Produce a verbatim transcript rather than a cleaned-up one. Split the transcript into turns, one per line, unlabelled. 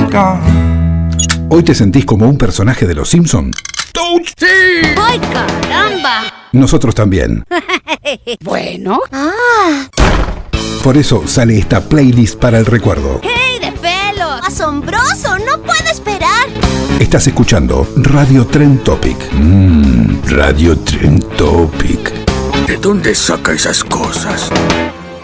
gone.
¿Hoy te sentís como un personaje de Los Simpson?
¡Sí!
¡Ay, caramba!
Nosotros también.
Bueno. Ah.
Por eso sale esta playlist para el recuerdo.
¡Hey, de pelos! ¡Asombroso! ¡No puedo esperar!
Estás escuchando Radio Trend Topic. Mmm, Radio Trend Topic.
¿De dónde saca esas cosas?